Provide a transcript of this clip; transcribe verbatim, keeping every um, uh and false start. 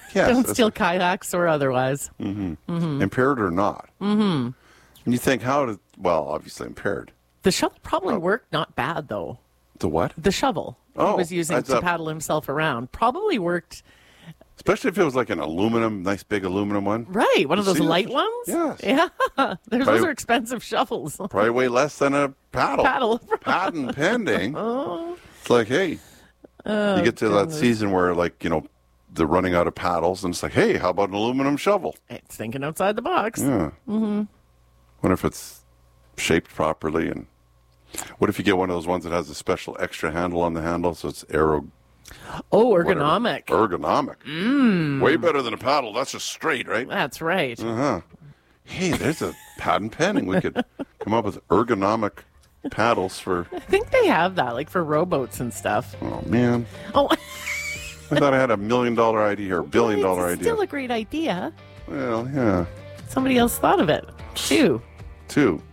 Yes, Don't that's- steal kayaks or otherwise. impaired or not. Mm-hmm. And you think, how did, well, obviously impaired. The shovel probably worked not bad, though. The what? The shovel Oh, he was using I to thought- paddle himself around probably worked. Especially if it was like an aluminum, nice big aluminum one. Right, one of You those see light those? ones? Yes. Yeah. There's, those Probably- are expensive shovels. Probably way less than a paddle. Paddle. Patent pending. Oh. It's like, hey, you get to that goodness. season where, like, you know, they're running out of paddles, and it's like, hey, how about an aluminum shovel? It's thinking outside the box. Yeah. Mm-hmm. Wonder if it's shaped properly, and what if you get one of those ones that has a special extra handle on the handle, so it's aero Oh, whatever. ergonomic. Ergonomic. Mm. Way better than a paddle. That's just straight, right? That's right. Uh-huh. Hey, there's a patent pending. We could come up with ergonomic paddles for. I think they have that, like for rowboats and stuff. Oh man, Oh, I thought I had a million dollar idea or a billion dollar it's idea. still a great idea. Well, yeah, Somebody else thought of it, too. two.